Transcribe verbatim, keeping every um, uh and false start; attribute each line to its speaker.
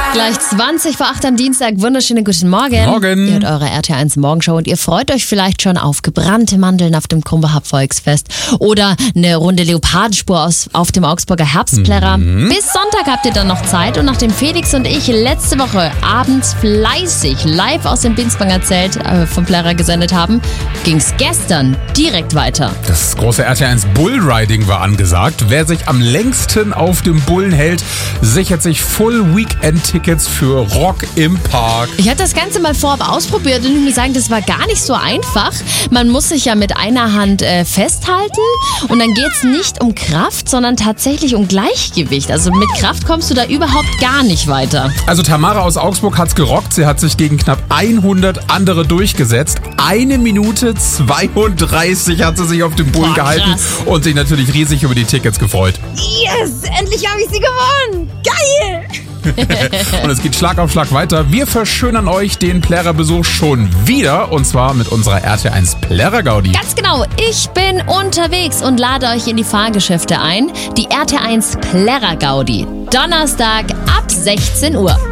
Speaker 1: Gleich zwanzig vor acht am Dienstag. Wunderschönen guten Morgen.
Speaker 2: Morgen.
Speaker 1: Ihr hört eure R T eins Morgenshow und ihr freut euch vielleicht schon auf gebrannte Mandeln auf dem Krumperhab Volksfest oder eine Runde Leopardenspur aus, auf dem Augsburger Herbstplärrer. Mhm. Bis Sonntag habt ihr dann noch Zeit und nachdem Felix und ich letzte Woche abends fleißig live aus dem Binsbanger Zelt äh, vom Plärrer gesendet haben, ging es gestern direkt weiter.
Speaker 2: Das große R T eins Bullriding war angesagt. Wer sich am längsten auf dem Bullen hält, sichert sich Full Weekend Tickets für Rock im Park.
Speaker 1: Ich hatte das Ganze mal vorab ausprobiert und ich muss sagen, das war gar nicht so einfach. Man muss sich ja mit einer Hand äh, festhalten und dann geht es nicht um Kraft, sondern tatsächlich um Gleichgewicht. Also mit Kraft kommst du da überhaupt gar nicht weiter.
Speaker 2: Also Tamara aus Augsburg hat's gerockt. Sie hat sich gegen knapp hundert andere durchgesetzt. Eine Minute zweiunddreißig hat sie sich auf dem Bullen
Speaker 1: Boah,
Speaker 2: gehalten
Speaker 1: krass.
Speaker 2: und sich natürlich riesig über die Tickets gefreut.
Speaker 1: Yes, endlich habe ich sie gewonnen. Geil!
Speaker 2: Und es geht Schlag auf Schlag weiter. Wir verschönern euch den Plärrer-Besuch schon wieder und zwar mit unserer R T eins Plärrer-Gaudi.
Speaker 1: Ganz genau, ich bin unterwegs und lade euch in die Fahrgeschäfte ein. Die R T eins Plärrer-Gaudi. Donnerstag ab sechzehn Uhr.